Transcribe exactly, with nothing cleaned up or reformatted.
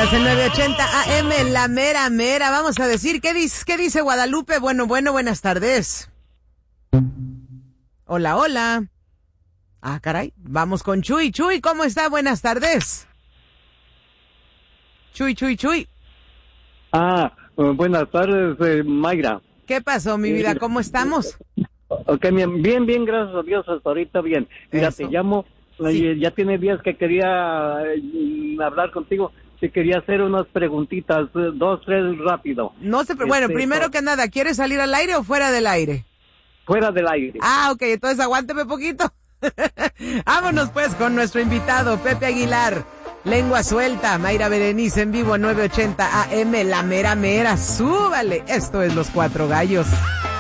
Estás en nueve ochenta A M, la mera mera. Vamos a decir, ¿qué dice, qué dice Guadalupe? Bueno, bueno, buenas tardes. Hola, hola. Ah, caray. Vamos con Chuy. Chuy, ¿cómo está? Buenas tardes. Chuy, Chuy, Chuy. Ah, buenas tardes, eh, Mayra. ¿Qué pasó, mi vida? ¿Cómo estamos? Ok, bien, bien, bien, gracias a Dios, hasta ahorita bien. Mira, Eso. te llamo, Sí. eh, ya tiene días que quería eh, hablar contigo, te quería hacer unas preguntitas, eh, dos, tres, rápido. No sé, bueno, Este, primero so- que nada, ¿quieres salir al aire o fuera del aire? Fuera del aire. Ah, ok, entonces aguánteme poquito. Vámonos pues con nuestro invitado, Pepe Aguilar. Lengua suelta, Mayra Berenice en vivo, nueve ochenta A M, la mera mera. Súbale, esto es Los Cuatro Gallos.